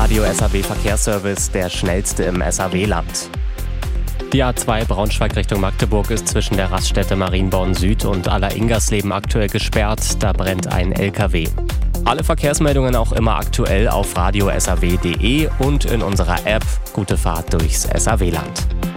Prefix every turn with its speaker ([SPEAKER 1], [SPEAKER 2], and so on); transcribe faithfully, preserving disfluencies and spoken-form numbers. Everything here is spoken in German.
[SPEAKER 1] Radio S A W Verkehrsservice, der schnellste im S A W-Land. Die A zwei Braunschweig Richtung Magdeburg ist zwischen der Raststätte Marienborn Süd und Aller-Ingersleben aktuell gesperrt. Da brennt ein L K W. Alle Verkehrsmeldungen auch immer aktuell auf radio s a w punkt d e und in unserer App. Gute Fahrt durchs S A W-Land.